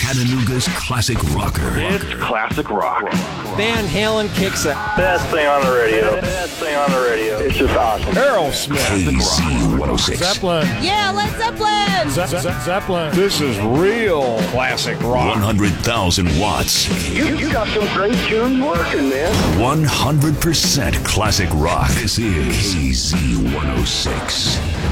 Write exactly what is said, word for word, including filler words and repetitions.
Chattanooga's classic rocker. It's classic rock. Van Halen kicks ass. Best thing on the radio. Best thing on the radio. It's just awesome. Aerosmith. K Z one oh six. Zeppelin. Yeah, Led Zeppelin. Ze- Ze- Zeppelin. This is real classic rock. one hundred thousand watts. You, you got some great tunes working, man. one hundred percent classic rock. This is K Z one oh six.